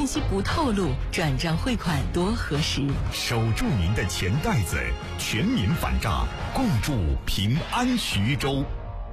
信息不透露，转账汇款多核实。 守住您的钱袋子，全民反诈，共筑平安徐州。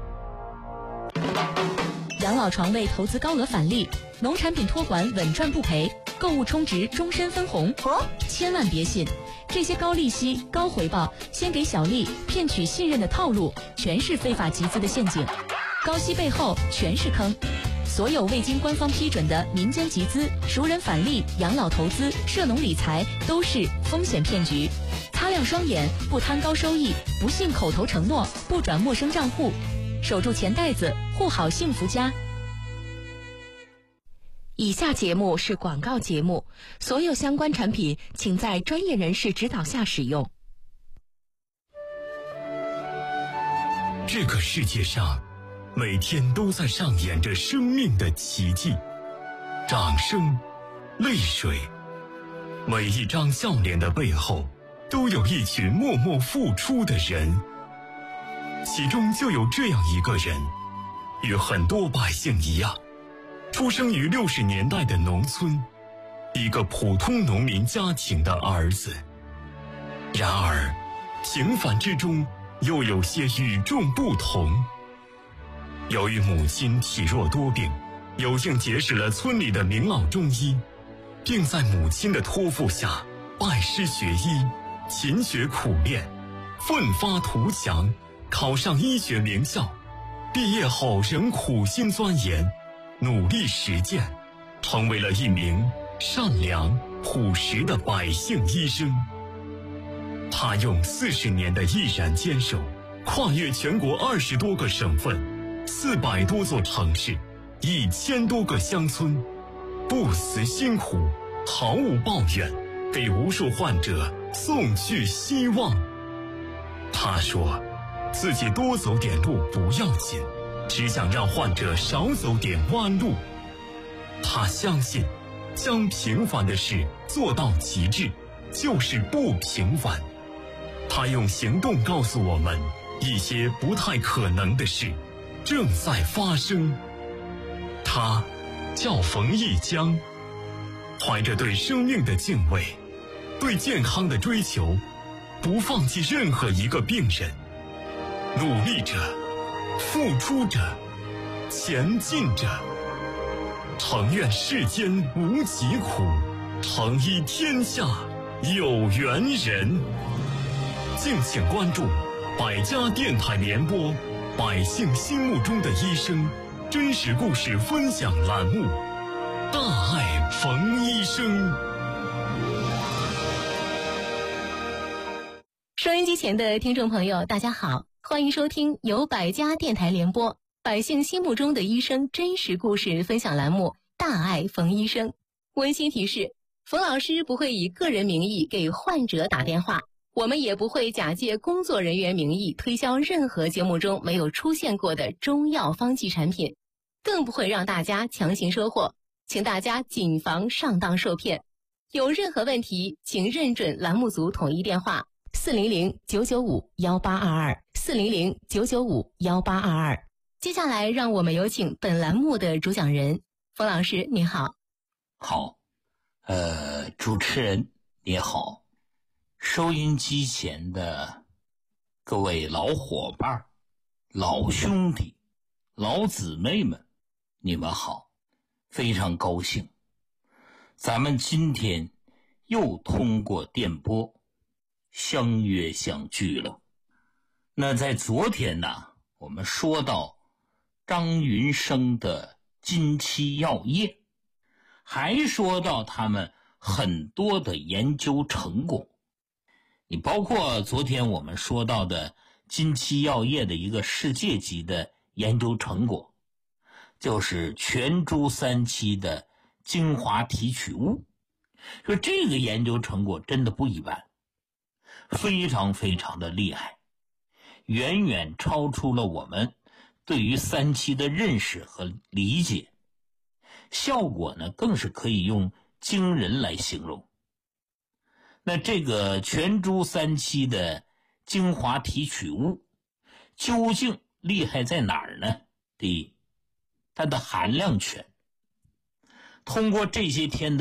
养老床位投资高额返利，农产品托管稳赚不赔，购物充值终身分红。千万别信，这些高利息、高回报、先给小利骗取信任的套路，全是非法集资的陷阱。高息背后全是坑。所有未经官方批准的民间集资、熟人返利、养老投资、涉农理财都是风险骗局。擦亮双眼，不贪高收益，不信口头承诺，不转陌生账户，守住钱袋子，护好幸福家。 以下节目是广告节目，所有相关产品请在专业人士指导下使用。 这个世界上每天都在上演着生命的奇迹，掌声、泪水，每一张笑脸的背后都有一群默默付出的人，其中就有这样一个人，与很多百姓一样，出生于60年代的农村，一个普通农民家庭的儿子。然而平凡之中又有些与众不同。由于母亲体弱多病，有幸结识了村里的名老中医，并在母亲的托付下拜师学医，勤学苦练，奋发图强，考上医学名校。毕业后仍苦心钻研，努力实践，成为了一名善良朴实的百姓医生。他用40年的毅然坚守，跨越全国20多个省份，400多座城市，1000多个乡村，不辞辛苦，毫无抱怨，给无数患者送去希望。他说自己多走点路不要紧，只想让患者少走点弯路。他相信将平凡的事做到极致就是不平凡。他用行动告诉我们，一些不太可能的事正在发生。他叫冯一江，怀着对生命的敬畏，对健康的追求，不放弃任何一个病人，努力着，付出着，前进着。诚愿世间无疾苦，诚医天下有缘人。敬请关注百家电台联播百姓心目中的医生真实故事分享栏目，大爱冯医生。 收音机前的听众朋友大家好，欢迎收听由百家电台联播百姓心目中的医生真实故事分享栏目，大爱冯医生。温馨提示，冯老师不会以个人名义给患者打电话，我们也不会假借工作人员名义推销任何节目中没有出现过的中药方剂产品，更不会让大家强行收货，请大家谨防上当受骗。有任何问题请认准栏目组统一电话400-995-1822，400-995-1822。接下来让我们有请本栏目的主讲人冯老师，你好。 好，主持人你好，收音机前的各位老伙伴、老兄弟、老姊妹们，你们好，非常高兴，咱们今天又通过电波相约相聚了。那在昨天呢，我们说到张云生的金漆药业，还说到他们很多的研究成果。你包括昨天我们说到的金漆药业的一个世界级的研究成果，就是全株3期的精华提取物。说这个研究成果真的不一般，非常非常的厉害，远远超出了我们对于3期的认识和理解，效果呢更是可以用惊人来形容。那这个全株3期的精华提取物究竟厉害在哪儿呢？第一，它的含量全。通过这些天的